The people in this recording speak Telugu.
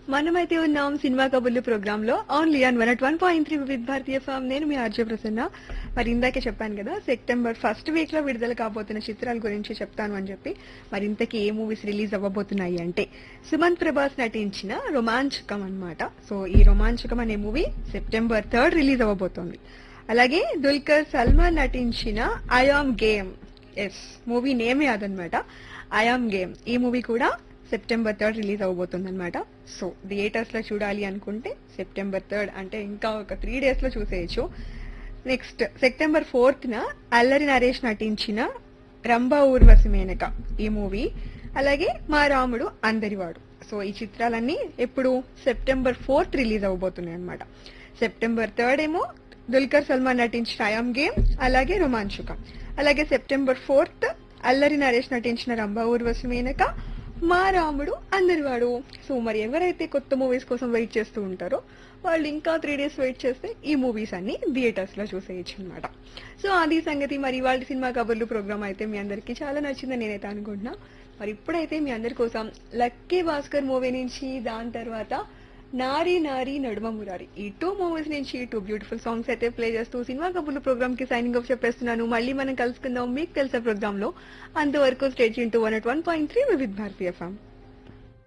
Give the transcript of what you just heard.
మనమైతే ఉన్నాం సినిమా కబుర్లు ప్రోగ్రామ్ లో only on 101.3 with Bharatiya form. నేను మీ ఆర్జే ప్రసన్న. మరి ఇందాకే చెప్పాను కదా, సెప్టెంబర్ ఫస్ట్ వీక్ లో విడుదల కాబోతున్న చిత్రాల గురించి చెప్తాను అని చెప్పి. మరి ఇంతకీ ఏ మూవీస్ రిలీజ్ అవ్వబోతున్నాయి అంటే, సుమంత్ ప్రభాస్ నటించిన రోమాంచకం అన్నమాట. సో ఈ రోమాంచకం అనే మూవీ సెప్టెంబర్ 3 రిలీజ్ అవ్వబోతోంది. అలాగే దుల్కర్ సల్మాన్ నటించిన ఐఆమ్ గేమ్, ఎస్ మూవీ నేమే అదనమాట, ఐఆమ్ గేమ్. ఈ మూవీ కూడా సెప్టెంబర్ 3 రిలీజ్ అవబోతుంది అనమాట. సో థియేటర్స్ లో చూడాలి అనుకుంటే సెప్టెంబర్ 3 అంటే ఇంకా ఒక 3 days లో చూసేయచ్చు. Next September 4th Allari Naresh నటించిన రంభా ఊర్వశి మేనక ఈ మూవీ, అలాగే మా రాముడు అందరివాడు. సో ఈ చిత్రాలన్నీ ఎప్పుడు సెప్టెంబర్ 4th రిలీజ్ అవబోతున్నాయి అనమాట. సెప్టెంబర్ 3 ఏమో దుల్కర్ సల్మాన్ నటించిన ఐఆమ్ గేమ్, అలాగే రోమాంచకం. అలాగే సెప్టెంబర్ 4th అల్లరి నరేష్ నటించిన రంభా ఊర్వశి మేనక, మా రాముడు అందరివాడు. సో మరి ఎవరైతే కొత్త మూవీస్ కోసం వెయిట్ చేస్తూ ఉంటారో వాళ్ళు ఇంకా 3 days వెయిట్ చేస్తే ఈ మూవీస్ అన్ని థియేటర్స్ లో చూసేయచ్చు అనమాట. సో అది సంగతి. మరి వాళ్ళ సినిమా కబుర్లు ప్రోగ్రామ్ అయితే మీ అందరికి చాలా నచ్చిందని నేనైతే అనుకుంటున్నా. మరి ఇప్పుడైతే మీ అందరి కోసం లక్కీ భాస్కర్ మూవీ నుంచి, దాని తర్వాత నారీ నారీ నడుమ మురారి, ఈ 2 మూవీస్ నుంచి 2 బ్యూటిఫుల్ సాంగ్స్ అయితే ప్లే చేస్తూ సినిమా కబుర్లు ప్రోగ్రామ్ కి సైనింగ్ ఆఫ్ చెప్పేస్తున్నాను. మళ్ళీ మనం కలుసుకుందాం మీకు తెలిసే ప్రోగ్రామ్ లో. అంతవరకు state Yoon to 101.3 with Bharatiya form.